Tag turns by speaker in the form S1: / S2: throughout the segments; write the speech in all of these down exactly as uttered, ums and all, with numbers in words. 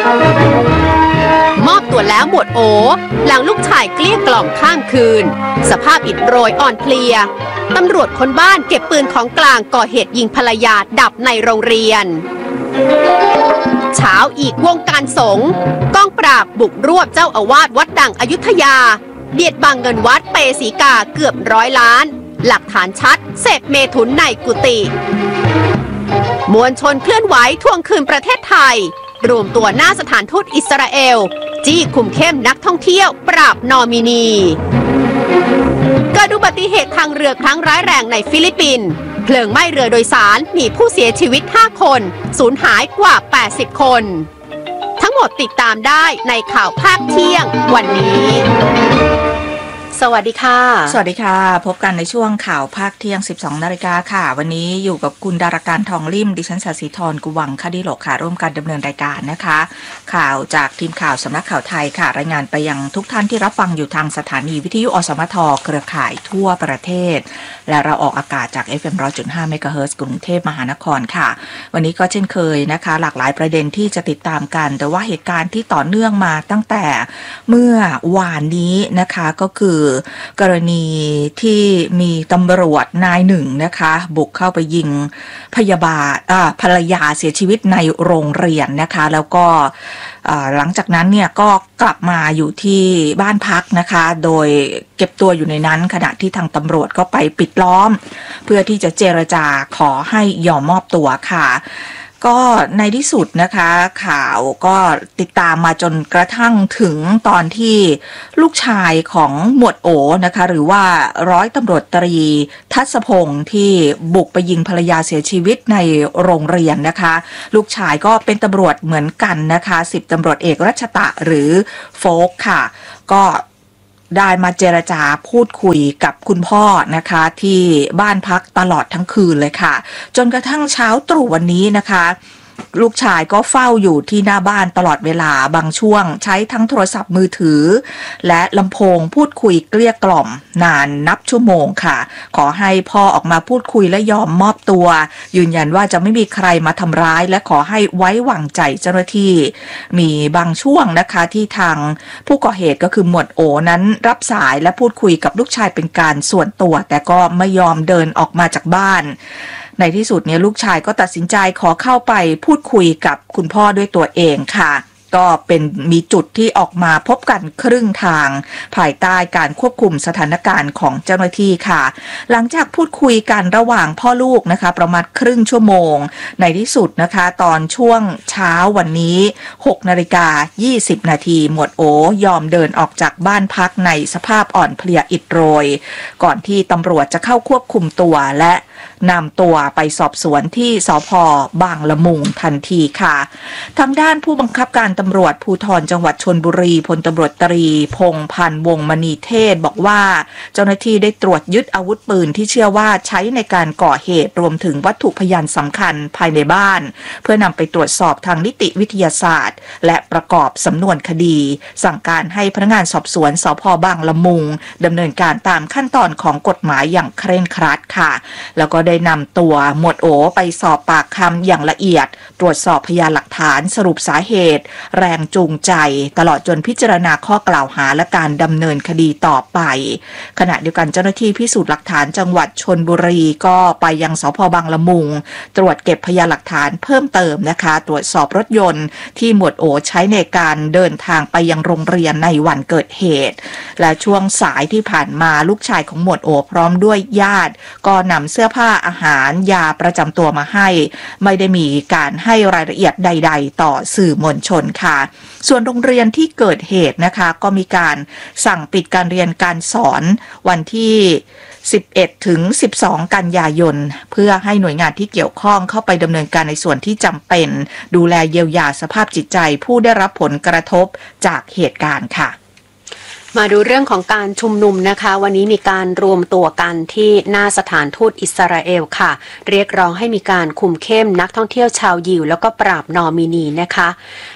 S1: มอบตัวแล้วหมวดโอหลังลูกชายเกลี้ยกล่อมข้ามคืนสภาพอิดโรยอ่อนเพลียตำรวจคนบ้านเก็บปืนของกลางก่อเหตุยิงภรรยาดับในโรงเรียนเช้าอีกวงการสงฆ์กองปราบบุกรวบเจ้าอาวาสวัดดังอยุธยาเบียดบังเงินวัดเปสีกาเกือบร้อยล้านหลักฐานชัดเสพเมถุนในกุฏิมวลชนเคลื่อนไหวทวงคืนประเทศไทยรวมตัวหน้าสถานทูตอิสราเอลจี้คุมเข้มนักท่องเที่ยวปราบนอมินีเกิดอุบัติเหตุทางเรือครั้งร้ายแรงในฟิลิปปินส์เพลิงไหม้เรือโดยสารมีผู้เสียชีวิตห้าคนสูญหายกว่าแปดสิบคนทั้งหมดติดตามได้ในข่าวภาคเที่ยงวันนี้สวัสดีค่ะ
S2: สวัสดีค่ะพบกันในช่วงข่าวภาคเที่ยง สิบสองนาฬิกาค่ะวันนี้อยู่กับคุณดาราการทองลิ่มดิฉันศศิธรกุวังคดีโลกค่ะร่วมกันดำเนินรายการนะคะข่าวจากทีมข่าวสำนักข่าวไทยค่ะรายงานไปยังทุกท่านที่รับฟังอยู่ทางสถานีวิทยุอสมทเครือข่ายทั่วประเทศและเราออกอากาศจาก เอฟ เอ็ม หนึ่งร้อยจุดห้า เมกะเฮิรตซ์กรุงเทพมหานครค่ะวันนี้ก็เช่นเคยนะคะหลากหลายประเด็นที่จะติดตามกันแต่ว่าเหตุการณ์ที่ต่อเนื่องมาตั้งแต่เมื่อวานนี้นะคะก็คือกรณีที่มีตำรวจนายหนึ่งนะคะบุกเข้าไปยิงพยาบาลภรรยาเสียชีวิตในโรงเรียนนะคะแล้วก็หลังจากนั้นเนี่ยก็กลับมาอยู่ที่บ้านพักนะคะโดยเก็บตัวอยู่ในนั้นขณะที่ทางตำรวจก็ไปปิดล้อมเพื่อที่จะเจรจาขอให้ยอมมอบตัวค่ะก็ในที่สุดนะคะข่าวก็ติดตามมาจนกระทั่งถึงตอนที่ลูกชายของหมวดโอนะคะหรือว่าร้อยตำรวจตรีทัศพงศ์ที่บุกไปยิงภรรยาเสียชีวิตในโรงเรียนนะคะลูกชายก็เป็นตำรวจเหมือนกันนะคะสิบตำรวจเอกรัชตะหรือโฟกค่ะก็ได้มาเจรจาพูดคุยกับคุณพ่อนะคะที่บ้านพักตลอดทั้งคืนเลยค่ะจนกระทั่งเช้าตรู่วันนี้นะคะลูกชายก็เฝ้าอยู่ที่หน้าบ้านตลอดเวลาบางช่วงใช้ทั้งโทรศัพท์มือถือและลำโพงพูดคุยเกลี้ยกล่อมนานนับชั่วโมงค่ะขอให้พ่อออกมาพูดคุยและยอมมอบตัวยืนยันว่าจะไม่มีใครมาทำร้ายและขอให้ไว้วางใจเจ้าหน้าที่มีบางช่วงนะคะที่ทางผู้ก่อเหตุก็คือหมวดโอนั้นรับสายและพูดคุยกับลูกชายเป็นการส่วนตัวแต่ก็ไม่ยอมเดินออกมาจากบ้านในที่สุดเนี่ยลูกชายก็ตัดสินใจขอเข้าไปพูดคุยกับคุณพ่อด้วยตัวเองค่ะก็เป็นมีจุดที่ออกมาพบกันครึ่งทางภายใต้การควบคุมสถานการณ์ของเจ้าหน้าที่ค่ะหลังจากพูดคุยกันระหว่างพ่อลูกนะคะประมาณครึ่งชั่วโมงในที่สุดนะคะตอนช่วงเช้าวันนี้ หกนาฬิกายี่สิบนาทีหมวดโอยอมเดินออกจากบ้านพักในสภาพอ่อนเพลียอิดโรยก่อนที่ตำรวจจะเข้าควบคุมตัวและนำตัวไปสอบสวนที่สภ.บางละมุงทันทีค่ะทางด้านผู้บังคับการตำรวจภูธรจังหวัดชลบุรีพลตำรวจตรีพงษ์พันธ์วงศ์มณีเทศบอกว่าเจ้าหน้าที่ได้ตรวจยึดอาวุธปืนที่เชื่อว่าใช้ในการก่อเหตุรวมถึงวัตถุพยานสำคัญภายในบ้านเพื่อนำไปตรวจสอบทางนิติวิทยาศาสตร์และประกอบสำนวนคดีสั่งการให้พนักงานสอบสวนสภ.บางละมุงดำเนินการตามขั้นตอนของกฎหมายอย่างเคร่งครัดค่ะแล้วก็ได้นำตัวหมวดโอไปสอบปากคำอย่างละเอียดตรวจสอบพยานหลักฐานสรุปสาเหตุแรงจูงใจตลอดจนพิจารณาข้อกล่าวหาและการดำเนินคดีต่อไปขณะเดียวกันเจ้าหน้าที่พิสูจน์หลักฐานจังหวัดชลบุรีก็ไปยังสภ.บางละมุงตรวจเก็บพยานหลักฐานเพิ่มเติมนะคะตรวจสอบรถยนต์ที่หมวดโอใช้ในการเดินทางไปยังโรงเรียนในวันเกิดเหตุและช่วงสายที่ผ่านมาลูกชายของหมวดโอพร้อมด้วยญาติก็นำเสื้อผ้าอาหารยาประจำตัวมาให้ไม่ได้มีการให้รายละเอียดใดๆต่อสื่อมวลชนค่ะส่วนโรงเรียนที่เกิดเหตุนะคะก็มีการสั่งปิดการเรียนการสอนวันที่สิบเอ็ดถึงสิบสองกันยายนเพื่อให้หน่วยงานที่เกี่ยวข้องเข้าไปดำเนินการในส่วนที่จำเป็นดูแลเยียวยาสภาพจิตใจผู้ได้รับผลกระทบจากเหตุการณ์ค่ะ
S1: มาดูเรื่องของการชุมนุมนะคะวันนี้มีการรวมตัวกันที่หน้าสถานทูตอิสราเอลค่ะเรียกร้องให้มีการคุมเข้มนักท่องเที่ยวชาวยิวแล้วก็ปราบนอมินีนะคะ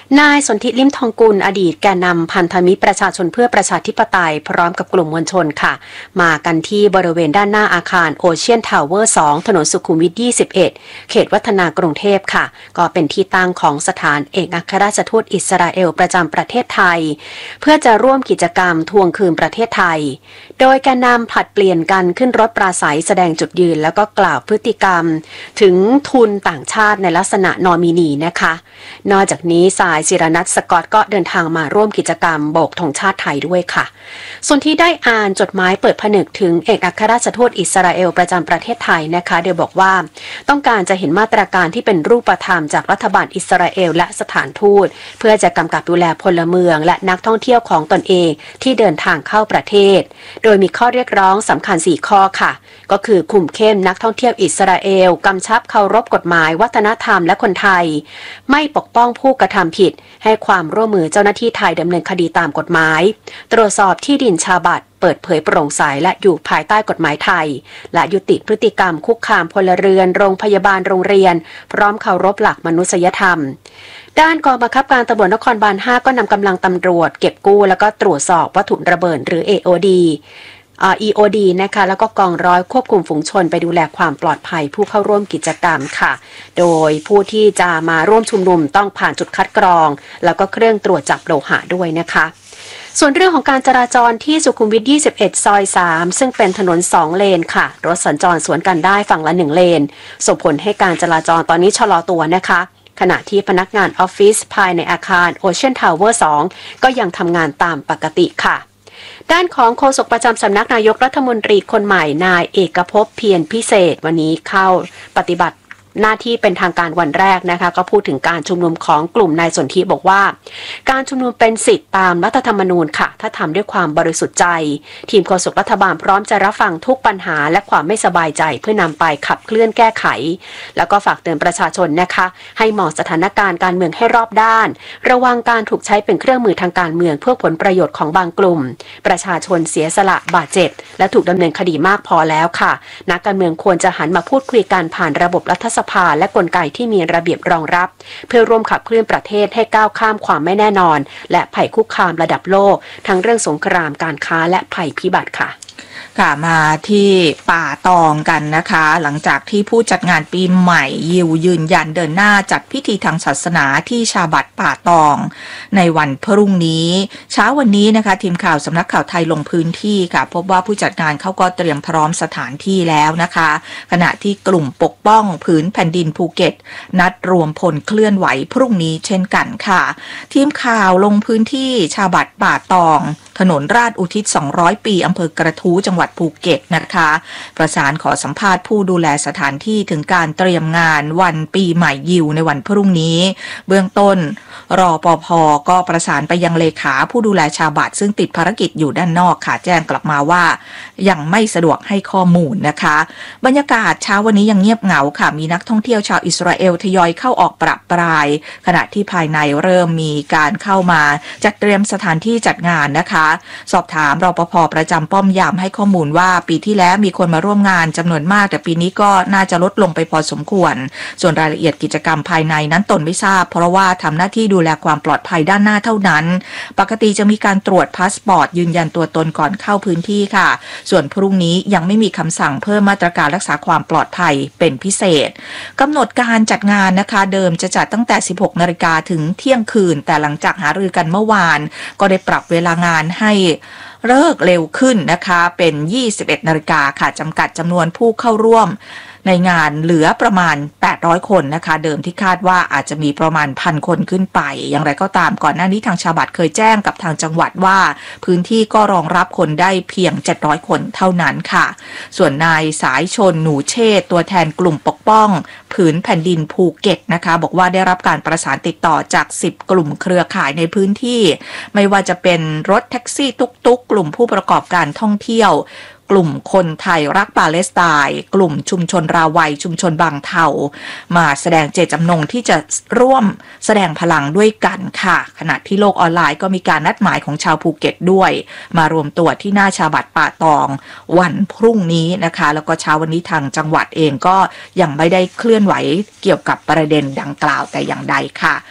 S1: นายสนธิลิ้มทองกุลอดีตแกนนำพันธมิตรประชาชนเพื่อประชาธิปไตยพร้อมกับกลุ่มมวลชนค่ะมากันที่บริเวณด้านหน้าอาคารโอเชียนทาวเวอร์สองถนนสุขุมวิทยี่สิบเอ็ดเขตวัฒนากรุงเทพค่ะก็เป็นที่ตั้งของสถานเอกอัครราชทูตอิสราเอลประจำประเทศไทยเพื่อจะร่วมกิจกรรมทวงคืนประเทศไทยโดยแกนนำผลัดเปลี่ยนกันขึ้นรถปราศัยแสดงจุดยืนแล้วก็กล่าวพฤติกรรมถึงทุนต่างชาติในลักษณะนอมินีนะคะนอกจากนี้สายศิรนัทสกอตก็เดินทางมาร่วมกิจกรรมโบกธงชาติไทยด้วยค่ะส่วนที่ได้อ่านจดหมายเปิดผนึกถึงเอกอัครราชทูตอิสราเอลประจำประเทศไทยนะคะโดยบอกว่าต้องการจะเห็นมาตรการที่เป็นรูปธรรมจากรัฐบาลอิสราเอลและสถานทูตเพื่อจะกำกับดูแลพลเมืองและนักท่องเที่ยวของตนเองที่เดินทางเข้าประเทศโดยมีข้อเรียกร้องสำคัญสี่ข้อค่ะก็คือคุมเข้มนักท่องเที่ยวอิสราเอลกำชับเคารพกฎหมายวัฒนธรรมและคนไทยไม่ปกป้องผู้กระทำผิดให้ความร่วมมือเจ้าหน้าที่ไทยดำเนินคดีตามกฎหมายตรวจสอบที่ดินชาวบัตรเปิดเผยโปร่งใสและอยู่ภายใต้กฎหมายไทยและยุติพฤติกรรมคุกคามพลเรือนโรงพยาบาลโรงเรียนพร้อมเคารพหลักมนุษยธรรมด้านกองบังคับการตำรวจนครบาลห้าก็นำกำลังตำรวจเก็บกู้แล้วก็ตรวจสอบวัตถุระเบิดหรือ เอ โอ ดี อี โอ ดี นะคะแล้วก็กองร้อยควบคุมฝูงชนไปดูแลความปลอดภัยผู้เข้าร่วมกิจกรรมค่ะโดยผู้ที่จะมาร่วมชุมนุมต้องผ่านจุดคัดกรองแล้วก็เครื่องตรวจจับโลหะด้วยนะคะส่วนเรื่องของการจราจรที่สุขุมวิทยี่สิบเอ็ดซอยสามซึ่งเป็นถนนสองเลนค่ะรถสัญจรสวนกันได้ฝั่งละหนึ่งเลนส่งผลให้การจราจรตอนนี้ชะลอตัวนะคะขณะที่พนักงานออฟฟิศภายในอาคาร Ocean Tower สองก็ยังทำงานตามปกติค่ะด้านของโฆษกประจำสำนักนายกรัฐมนตรีคนใหม่นายเอกภพเพียรพิเศษวันนี้เข้าปฏิบัติหน้าที่เป็นทางการวันแรกนะคะก็พูดถึงการชุมนุมของกลุ่มนายสนธิบอกว่าการชุมนุมเป็นสิทธิตามรัฐธรรมนูญค่ะถ้าทำด้วยความบริสุทธิ์ใจทีมโฆษกรัฐบาลพร้อมจะรับฟังทุกปัญหาและความไม่สบายใจเพื่อนำไปขับเคลื่อนแก้ไขแล้วก็ฝากเตือนประชาชนนะคะให้มองสถานการณ์การเมืองให้รอบด้านระวังการถูกใช้เป็นเครื่องมือทางการเมืองเพื่อผลประโยชน์ของบางกลุ่มประชาชนเสียสละบาดเจ็บและถูกดำเนินคดีมากพอแล้วค่ะนักการเมืองควรจะหันมาพูดคุยกันผ่านระบบรัฐสภาและกลไกที่มีระเบียบรองรับเพื่อร่วมขับเคลื่อนประเทศให้ก้าวข้ามความไม่แน่นอนและภัยคุกคามระดับโลกทั้งเรื่องสงครามการค้าและภัยพิบัติค่ะ
S2: ค่ะมาที่ป่าตองกันนะคะหลังจากที่ผู้จัดงานปีใหม่ยิวยืนยันเดินหน้าจัดพิธีทางศาสนาที่ชาบัดป่าตองในวันพรุ่งนี้เช้าวันนี้นะคะทีมข่าวสำนักข่าวไทยลงพื้นที่ค่ะพบว่าผู้จัดงานเขาก็เตรียมพร้อมสถานที่แล้วนะคะขณะที่กลุ่มปกป้องผืนแผ่นดินภูเก็ตนัดรวมพลเคลื่อนไหวพรุ่งนี้เช่นกันค่ะทีมข่าวลงพื้นที่ชาบัดป่าตองถนนราชอุทิศสองร้อยปีอำเภอกระทู้จังหวัดภูเก็ตนะคะประสานขอสัมภาษณ์ผู้ดูแลสถานที่ถึงการเตรียมงานวันปีใหม่ยิวในวันพรุ่งนี้เบื้องต้นรปภ.ก็ประสานไปยังเลขาผู้ดูแลชาบัดซึ่งติดภารกิจอยู่ด้านนอกค่ะแจ้งกลับมาว่ายังไม่สะดวกให้ข้อมูลนะคะบรรยากาศเช้าวันนี้ยังเงียบเหงาค่ะมีนักท่องเที่ยวชาวอิสราเอลทยอยเข้าออกประปรายขณะที่ภายในเริ่มมีการเข้ามาจัดเตรียมสถานที่จัดงานนะคะสอบถามรปภ.ประจำป้อมยามให้ข้อมูลว่าปีที่แล้วมีคนมาร่วมงานจำนวนมากแต่ปีนี้ก็น่าจะลดลงไปพอสมควรส่วนรายละเอียดกิจกรรมภายในนั้นตนไม่ทราบเพราะว่าทำหน้าที่ดูแลความปลอดภัยด้านหน้าเท่านั้นปกติจะมีการตรวจพาสปอร์ตยืนยันตัวตนก่อนเข้าพื้นที่ค่ะส่วนพรุ่งนี้ยังไม่มีคำสั่งเพิ่มมาตรการรักษาความปลอดภัยเป็นพิเศษกำหนดการจัดงานนะคะเดิมจะจัดตั้งแต่สิบหกนาฬิกาถึงเที่ยงคืนแต่หลังจากหารือกันเมื่อวานก็ได้ปรับเวลางานให้เลิกเร็วขึ้นนะคะเป็นยี่สิบเอ็ดนาฬิกาค่ะจำกัดจำนวนผู้เข้าร่วมในงานเหลือประมาณแปดร้อยคนนะคะเดิมที่คาดว่าอาจจะมีประมาณ หนึ่งพัน คนขึ้นไปอย่างไรก็ตามก่อนหน้านี้ทางชาบัดเคยแจ้งกับทางจังหวัดว่าพื้นที่ก็รองรับคนได้เพียงเจ็ดร้อยคนเท่านั้นค่ะส่วนนายสายชนหนูเชษตัวแทนกลุ่มปกป้องผืนแผ่นดินภูเก็ตนะคะบอกว่าได้รับการประสานติดต่อจากสิบกลุ่มเครือข่ายในพื้นที่ไม่ว่าจะเป็นรถแท็กซี่ตุ๊กๆกลุ่มผู้ประกอบการท่องเที่ยวกลุ่มคนไทยรักปาเลสไตน์กลุ่มชุมชนราวัยชุมชนบางเทามาแสดงเจตจำนงที่จะร่วมแสดงพลังด้วยกันค่ะขณะที่โลกออนไลน์ก็มีการนัดหมายของชาวภูเก็ตด้วยมารวมตัวที่หน้าชาบัดป่าตองวันพรุ่งนี้นะคะแล้วก็เช้าวันนี้ทางจังหวัดเองก็ยังไม่ได้เคลื่อนไหวเกี่ยวกับประเด็นดังกล่าวแต่อย่างใดค่ะ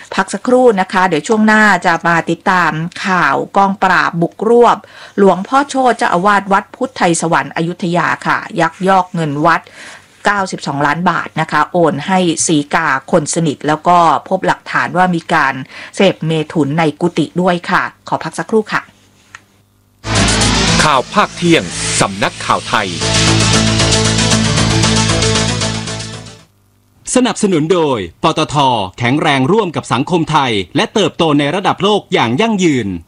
S2: พักสักครู่นะคะเดี๋ยวช่วงหน้าจะมาติดตามข่าวกองปราบบุกรวบหลวงพ่อโชติเจ้าอาวาสวัดพุทธไทยสวรรค์อยุธยาค่ะยักยอกเงินวัดเก้าสิบสองล้านบาทนะคะโอนให้สีกาคนสนิทแล้วก็พบหลักฐานว่ามีการเสพเมถุนในกุฏิด้วยค่ะขอพักสักครู่ค่ะ
S3: ข่าวภาคเที่ยงสำนักข่าวไทย
S4: สนับสนุนโดยปตท.แข็งแรงร่วมกับสังคมไทยและเติบโตในระดับโลกอย่างยั่งยืน